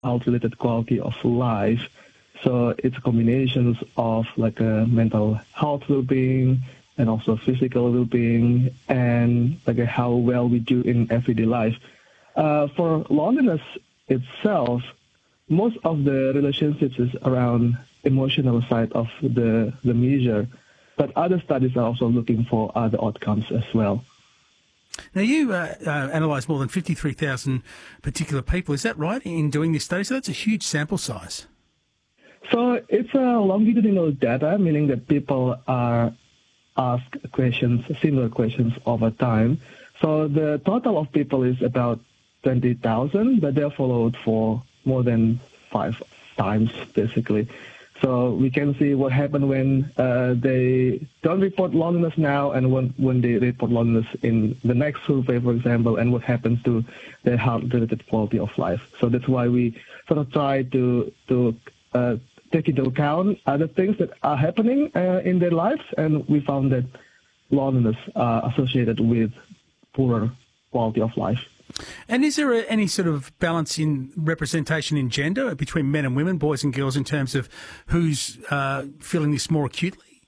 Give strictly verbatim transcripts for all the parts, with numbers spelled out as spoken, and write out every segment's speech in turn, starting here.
health-related quality of life. So it's a combination of like a mental health well-being and also physical well-being and like a how well we do in everyday life. Uh, for loneliness itself, most of the relationships is around emotional side of the, the measure, but other studies are also looking for other outcomes as well. Now, you uh, uh, analysed more than fifty-three thousand particular people, is that right, in doing this study? So that's a huge sample size. So it's a longitudinal data, meaning that people are asked questions, similar questions over time. So the total of people is about twenty thousand, but they're followed for more than five times, basically. So we can see what happened when uh, they don't report loneliness now and when, when they report loneliness in the next survey, for example, and what happens to their health-related quality of life. So that's why we sort of try to, to uh, take into account other things that are happening uh, in their lives, and we found that loneliness uh, associated with poorer quality of life. And is there a, any sort of balance in representation in gender between men and women, boys and girls, in terms of who's uh, feeling this more acutely?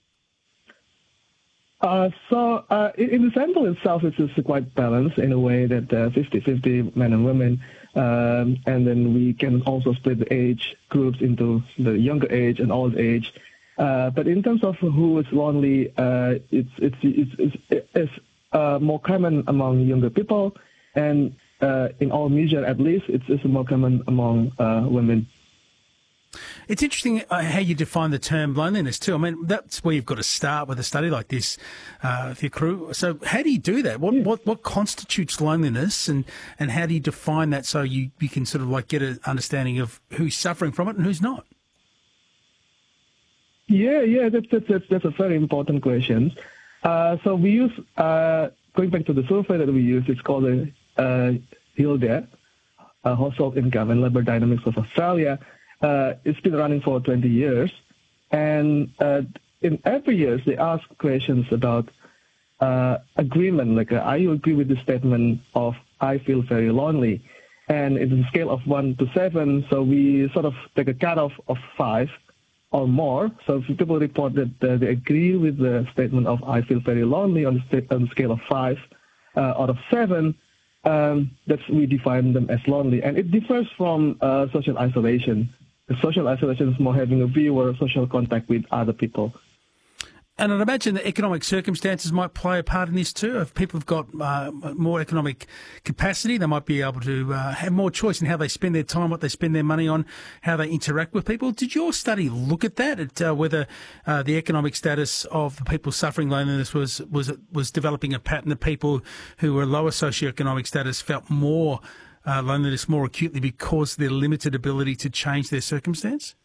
Uh, so uh, in the sample itself, it's just quite balanced in a way that uh, fifty-fifty men and women, um, and then we can also split the age groups into the younger age and old age. Uh, but in terms of who is lonely, uh, it's it's it's, it's, it's uh, more common among younger people. And uh, in our measure, at least, it's, it's more common among uh, women. It's interesting uh, how you define the term loneliness too. I mean, that's where you've got to start with a study like this uh, with your crew. So how do you do that? What, yeah. what what constitutes loneliness, and, and how do you define that so you, you can sort of like get an understanding of who's suffering from it and who's not? Yeah, yeah, that's, that's, that's, that's a very important question. Uh, so we use, uh, going back to the survey that we use, it's called a Uh, HILDA, uh, Household Income and Labour Dynamics of Australia. Uh, it's been running for twenty years, and uh, in every year they ask questions about uh, agreement, like uh, are you agree with the statement of I feel very lonely, and it's a scale of one to seven. So we sort of take a cutoff of five or more. So if people report that uh, they agree with the statement of I feel very lonely on the, sta- on the scale of five uh, out of seven. Um, that's we define them as lonely, and it differs from uh, social isolation. The social isolation is more having a view or social contact with other people. And I'd imagine that economic circumstances might play a part in this too. If people have got uh, more economic capacity, they might be able to uh, have more choice in how they spend their time, what they spend their money on, how they interact with people. Did your study look at that, at uh, whether uh, the economic status of the people suffering loneliness was, was, was developing a pattern that people who were lower socioeconomic status felt more uh, loneliness more acutely because of their limited ability to change their circumstance?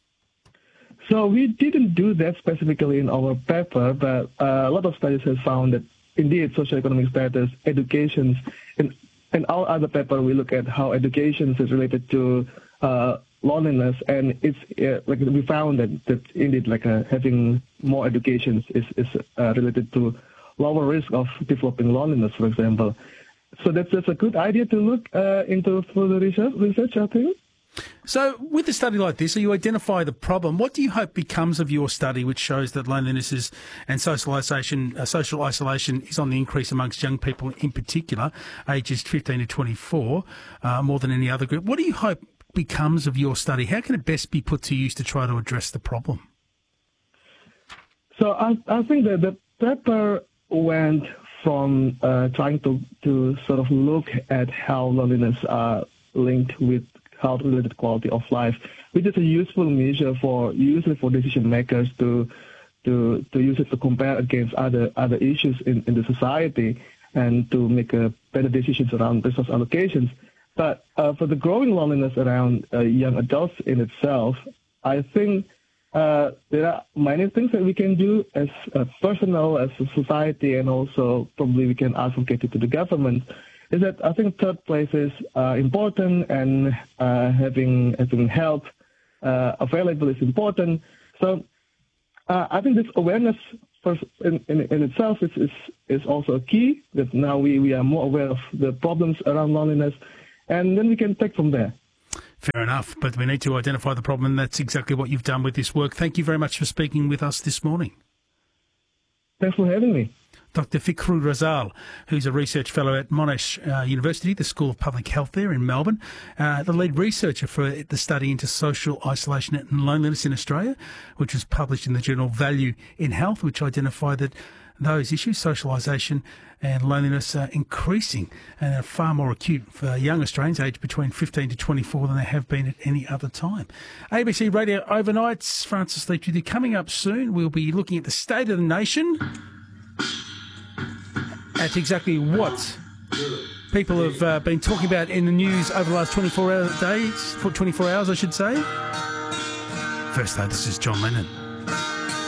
So we didn't do that specifically in our paper, but uh, a lot of studies have found that indeed socioeconomic status, education, in, in our other paper we look at how education is related to uh, loneliness, and it's uh, like we found that, that indeed like uh, having more education is, is uh, related to lower risk of developing loneliness, for example. So that's, that's a good idea to look uh, into further research, research, I think. So with a study like this, you identify the problem. What do you hope becomes of your study, which shows that loneliness is, and social isolation, uh, social isolation is on the increase amongst young people in particular, ages fifteen to twenty-four, uh, more than any other group? What do you hope becomes of your study? How can it best be put to use to try to address the problem? So I, I think that the paper went from uh, trying to, to sort of look at how loneliness are linked with health-related quality of life, which is a useful measure for usually for decision makers to to to use it to compare against other other issues in, in the society and to make a better decisions around resource allocations. But uh, for the growing loneliness around uh, young adults in itself, I think uh, there are many things that we can do as a personal, as a society, and also probably we can advocate it to the government. Is that I think third places are important, and uh, having having help uh, available is important. So uh, I think this awareness first in, in, in itself is, is is also a key. That now we, we are more aware of the problems around loneliness, and then we can take from there. Fair enough, but we need to identify the problem, and that's exactly what you've done with this work. Thank you very much for speaking with us this morning. Thanks for having me. Doctor Fikru Razal, who's a research fellow at Monash uh, University, the School of Public Health there in Melbourne, uh, the lead researcher for the study into social isolation and loneliness in Australia, which was published in the journal Value in Health, which identified that those issues, socialisation and loneliness, are increasing and are far more acute for young Australians aged between fifteen to twenty-four than they have been at any other time. A B C Radio Overnights, Francis Leach with you. Coming up soon, we'll be looking at the state of the nation, at exactly what people have uh, been talking about in the news over the last twenty-four hour days, for twenty-four hours, I should say. First, though, this is John Lennon.